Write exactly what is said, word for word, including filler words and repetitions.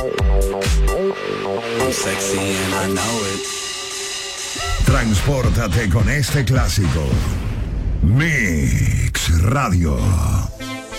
I'm sexy and I know it. Transpórtate con este clásico. Mix Radio.